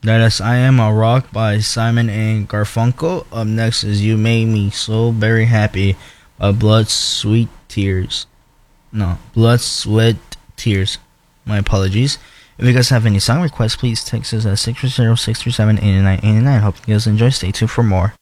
That is I Am a Rock by Simon and Garfunkel. Up next is You Made Me So Very Happy by Blood, Sweet Tears. No, Blood, Sweat, Tears. My apologies. If you guys have any song requests, please text us at 630-637-8989. Hope you guys enjoy. Stay tuned for more.